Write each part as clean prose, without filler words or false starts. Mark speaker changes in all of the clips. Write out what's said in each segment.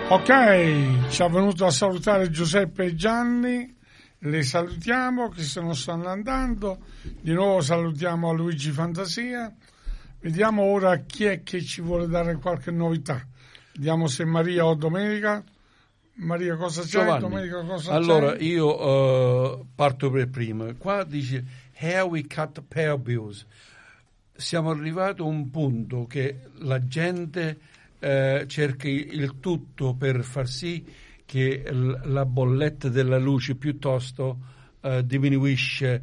Speaker 1: Ok, ci è venuto a salutare Giuseppe e Gianni, le salutiamo che se ne stanno andando, di nuovo salutiamo a Luigi Fantasia, vediamo ora chi è che ci vuole dare qualche novità, vediamo se Maria o Domenica. Maria, cosa c'è?
Speaker 2: Giovanni,
Speaker 1: Domenica, cosa
Speaker 2: allora
Speaker 1: c'è?
Speaker 2: io parto per prima, qua dice Here we cut pair bills, siamo arrivati a un punto che la gente cerca il tutto per far sì che la bolletta della luce piuttosto diminuisce.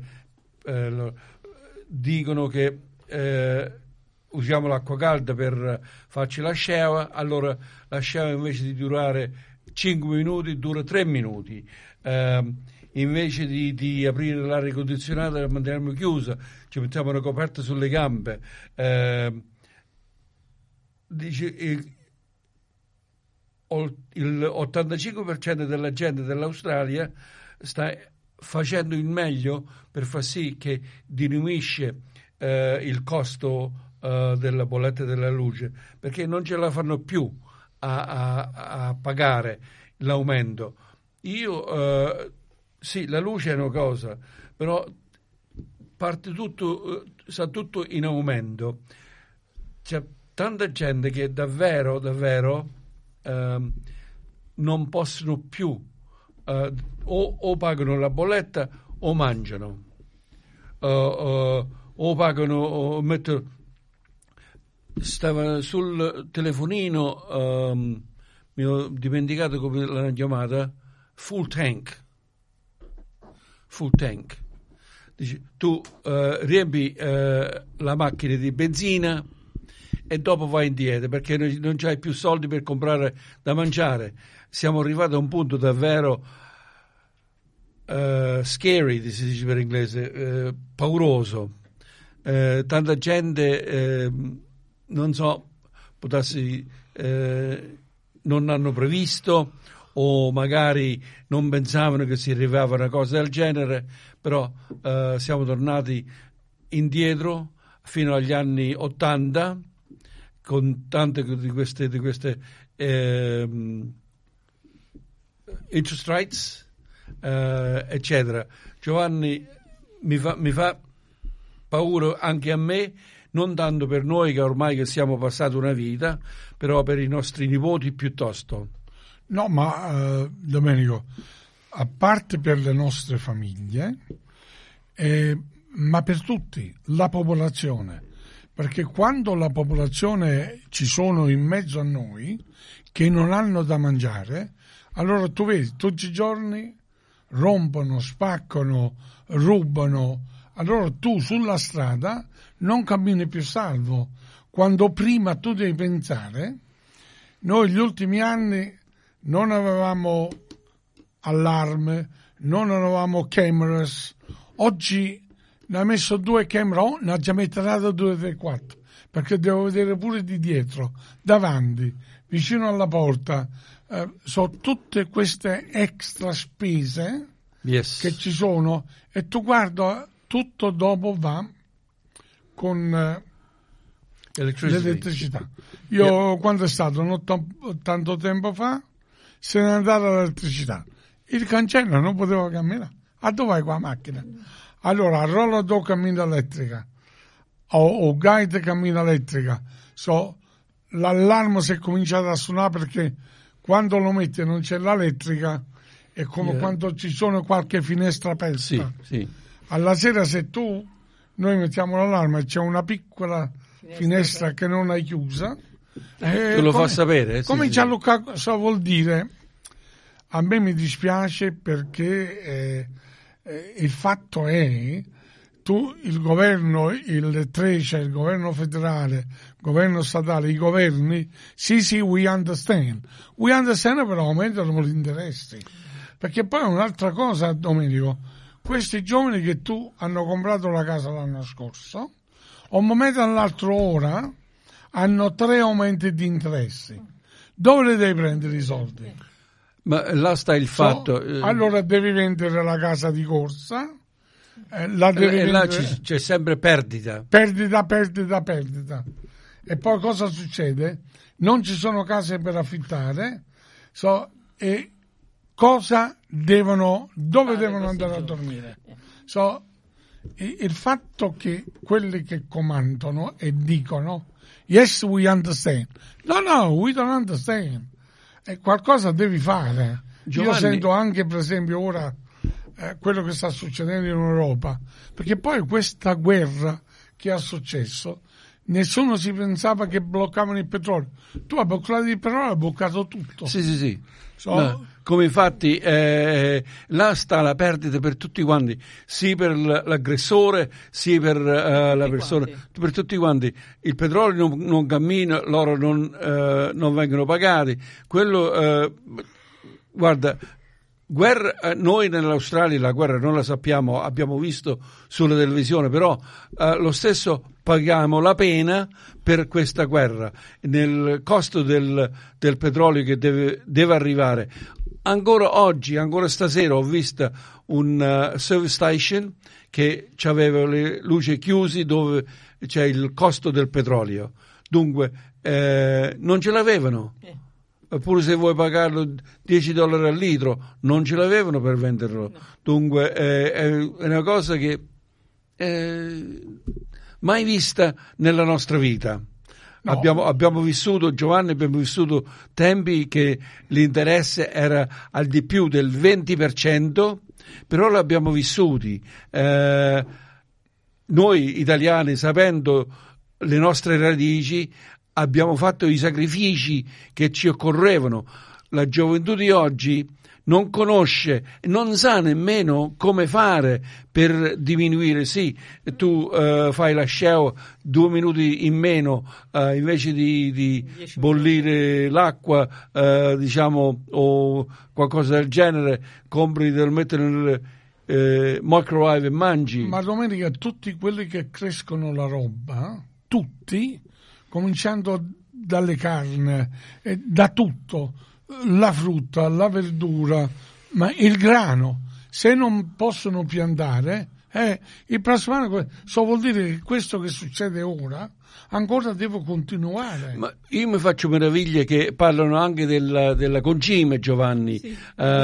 Speaker 2: Dicono che usiamo l'acqua calda per farci la shower, allora la shower invece di durare 5 minuti dura 3 minuti. Invece di aprire l'aria condizionata la manteniamo chiusa, ci mettiamo una coperta sulle gambe. Dice il 85% della gente dell'Australia sta facendo il meglio per far sì che diminuisce il costo della bolletta della luce, perché non ce la fanno più a pagare l'aumento. Sì, la luce è una cosa, però parte tutto, sta tutto in aumento. C'è tanta gente che davvero non possono più o pagano la bolletta o mangiano o pagano o mettono. Stava sul telefonino, mi ho dimenticato come l'hanno chiamata, full tank. Dici, tu riempi la macchina di benzina e dopo vai in dieta perché non c'hai più soldi per comprare da mangiare. Siamo arrivati a un punto davvero scary, si dice per inglese, pauroso. Tanta gente, non so, potresti non hanno previsto o magari non pensavano che si arrivava a una cosa del genere, però siamo tornati indietro fino agli anni 80 con tante di queste interest rates, eccetera. Giovanni, mi fa paura anche a me, non tanto per noi che ormai che siamo passati una vita, però per i nostri nipoti piuttosto.
Speaker 1: No, ma Domenico, a parte per le nostre famiglie, ma per tutti, la popolazione, perché quando la popolazione ci sono in mezzo a noi che non hanno da mangiare, allora tu vedi tutti i giorni rompono, spaccano, rubano, allora tu sulla strada non cammini più salvo, quando prima tu devi pensare, noi gli ultimi anni non avevamo allarme, non avevamo cameras, oggi ne ha messo 2 camere, ne ha già messo 2, 3, 4, perché devo vedere pure di dietro, davanti, vicino alla porta, sono tutte queste extra spese che ci sono e tu guarda, tutto dopo va con l'elettricità. Io quando è stato non tanto tempo fa se n'è andata l'elettricità, il cancello non poteva camminare, a dove vai con la macchina? Allora arrolla do cammina elettrica o guide cammina elettrica, l'allarme si è cominciato a suonare perché quando lo metti e non c'è l'elettrica è come quando ci sono qualche finestra aperta.
Speaker 2: Sì.
Speaker 1: Alla sera se noi mettiamo l'allarme e c'è una piccola finestra che non hai chiusa,
Speaker 2: te lo fa sapere.
Speaker 1: Comincia a luccare, cosa vuol dire? A me mi dispiace perché il fatto è il governo, il TRECE, il governo federale, il governo statale, i governi, sì, we understand però aumentano gli interessi. Perché poi un'altra cosa, Domenico, questi giovani che hanno comprato la casa l'anno scorso, un momento all'altro ora hanno 3 aumenti di interessi. Dove li devi prendere i soldi?
Speaker 2: Ma là sta il fatto.
Speaker 1: Allora devi vendere la casa di corsa. Là
Speaker 2: c'è sempre perdita.
Speaker 1: Perdita. E poi cosa succede? Non ci sono case per affittare. E cosa dove devono andare a dormire. Il fatto che quelli che comandano e dicono yes, we understand. No, we don't understand. E qualcosa devi fare. Giovanni. Io sento anche, per esempio, ora quello che sta succedendo in Europa, perché poi questa guerra che è successo, nessuno si pensava che bloccavano il petrolio. Tu hai bloccato il petrolio, hai bloccato tutto.
Speaker 2: Sì. No, come infatti là sta la perdita per tutti quanti, sì per l'aggressore, sì per la persona, per tutti quanti. Il petrolio non cammina, loro non vengono pagati. Quello, guarda, guerra, noi nell'Australia la guerra non la sappiamo, abbiamo visto sulla televisione, però lo stesso paghiamo la pena per questa guerra, nel costo del petrolio che deve arrivare. Ancora oggi, ancora stasera ho visto un service station che aveva le luci chiuse dove c'è il costo del petrolio. Dunque non ce l'avevano. Oppure se vuoi pagarlo $10 al litro, non ce l'avevano per venderlo. No. Dunque è una cosa che mai vista nella nostra vita. No. Abbiamo vissuto, Giovanni, abbiamo vissuto tempi che l'interesse era al di più del 20%, però l'abbiamo vissuti. Noi italiani, sapendo le nostre radici, abbiamo fatto i sacrifici che ci occorrevano. La gioventù di oggi non conosce, non sa nemmeno come fare per diminuire. Sì, tu fai la SHEO 2 minuti in meno invece di bollire l'acqua, diciamo, o qualcosa del genere, compri da mettere nel microwave e mangi.
Speaker 1: Ma domenica tutti quelli che crescono la roba, tutti, cominciando dalle carni, da tutto, la frutta, la verdura, ma il grano, se non possono piantare, il prossimo anno, vuol dire che questo che succede ora ancora devo continuare.
Speaker 2: Ma io mi faccio meraviglie che parlano anche della concime, Giovanni. Sì,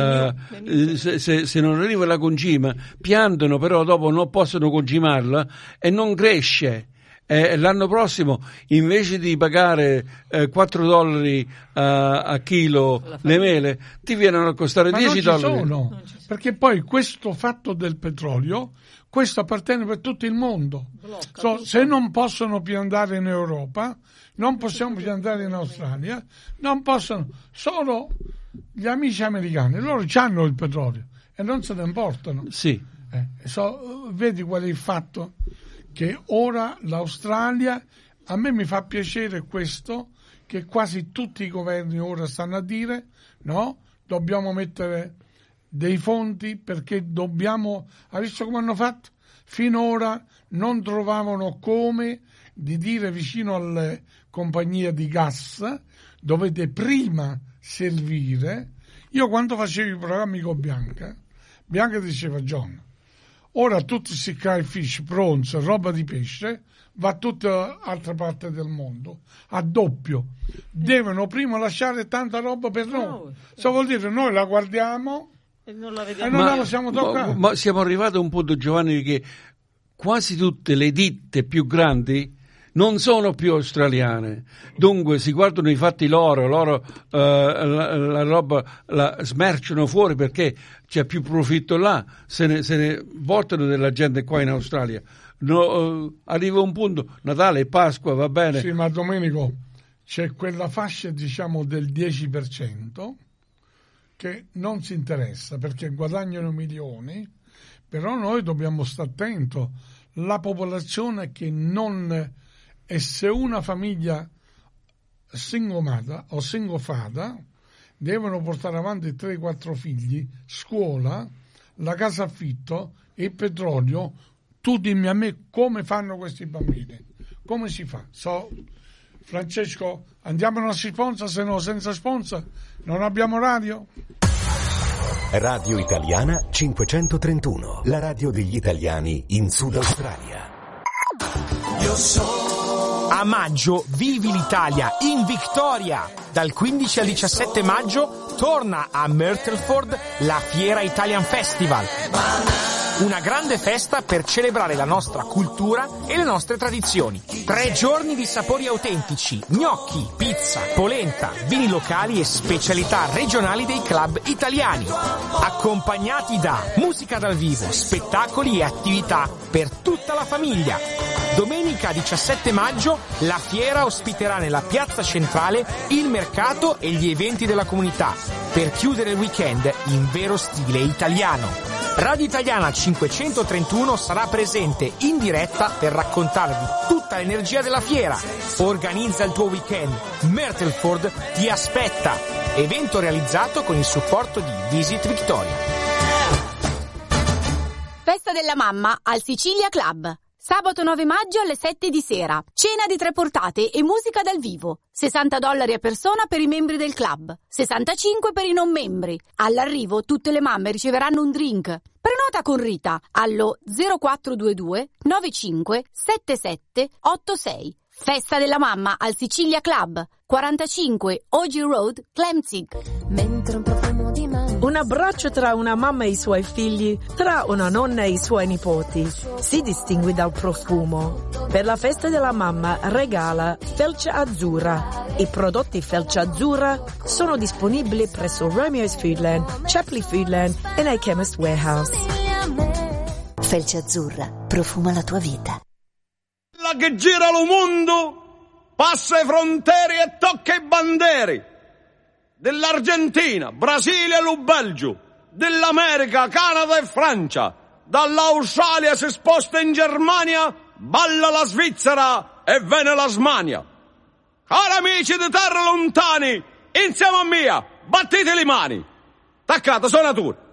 Speaker 2: se non arriva la concima, piantano, però dopo non possono concimarla e non cresce. L'anno prossimo, invece di pagare $4 a chilo le mele, ti viene a costare $10.
Speaker 1: Non ci sono, perché poi questo fatto del petrolio, questo appartiene per tutto il mondo. Se non possono piantare in Europa, non possiamo piantare in Australia, non possono, solo gli amici americani, loro hanno il petrolio e non se ne importano.
Speaker 2: Sì.
Speaker 1: Vedi qual è il fatto? Che ora l'Australia, a me mi fa piacere questo, che quasi tutti i governi ora stanno a dire, no, dobbiamo mettere dei fondi perché dobbiamo, hai visto come hanno fatto? Finora non trovavano come di dire vicino alle compagnie di gas, dovete prima servire. Io quando facevo i programmi con Bianca diceva, John, ora tutti si cai fish, prawns, roba di pesce, va tutta altra parte del mondo, a doppio. Devono prima lasciare tanta roba per noi. Vuol dire noi la guardiamo e non la vediamo, la possiamo toccare.
Speaker 2: Ma siamo arrivati a un punto, Giovanni, che quasi tutte le ditte più grandi non sono più australiane, dunque si guardano i fatti loro la roba la smerciano fuori perché c'è più profitto là, se ne portano della gente qua in Australia. Arriva un punto, Natale e Pasqua va bene.
Speaker 1: Sì, ma Domenico, c'è quella fascia, diciamo, del 10% che non si interessa perché guadagnano milioni, però noi dobbiamo stare attenti. La popolazione che non... E se una famiglia single mother o single father devono portare avanti 3-4 figli, scuola, la casa affitto, il petrolio, tu dimmi a me come fanno questi bambini, come si fa? Francesco, andiamo ai nostri sponsor, se no senza sponsor non abbiamo radio.
Speaker 3: Radio Italiana 531, la radio degli italiani in Sud Australia.
Speaker 4: Io sono A maggio vivi l'Italia in Victoria. Dal 15 al 17 maggio torna a Myrtleford la Fiera Italian Festival. Una grande festa per celebrare la nostra cultura e le nostre tradizioni. 3 giorni di sapori autentici, gnocchi, pizza, polenta, vini locali e specialità regionali dei club italiani. Accompagnati da musica dal vivo, spettacoli e attività per tutta la famiglia. Domenica 17 maggio la fiera ospiterà nella piazza centrale il mercato e gli eventi della comunità per chiudere il weekend in vero stile italiano. Radio Italiana 531 sarà presente in diretta per raccontarvi tutta l'energia della fiera. Organizza il tuo weekend. Myrtleford ti aspetta. Evento realizzato con il supporto di Visit Victoria.
Speaker 5: Festa della mamma al Sicilia Club. Sabato 9 maggio alle 7 di sera. Cena di 3 portate e musica dal vivo. $60 a persona per i membri del club. 65 per i non membri. All'arrivo tutte le mamme riceveranno un drink. Prenota con Rita allo 0422 95 77 86. Festa della mamma al Sicilia Club. 45 OG Road, Clemzig.
Speaker 6: Mentre un profumo di mamma.
Speaker 7: Un abbraccio tra una mamma e i suoi figli, tra una nonna e i suoi nipoti. Si distingue dal profumo. Per la festa della mamma regala Felce Azzurra. I prodotti Felce Azzurra sono disponibili presso Romeo's Foodland, Chapley Foodland e nei Chemist Warehouse.
Speaker 6: Felce Azzurra, profuma la tua vita.
Speaker 8: La che gira lo mondo, passa i frontiere e tocca i banderi. Dell'Argentina, Brasile e lo Belgio, dell'America, Canada e Francia, dall'Australia si sposta in Germania, balla la Svizzera e viene la Smania. Cari amici di terre lontani, insieme a mia, battete le mani. Taccata, suonatura.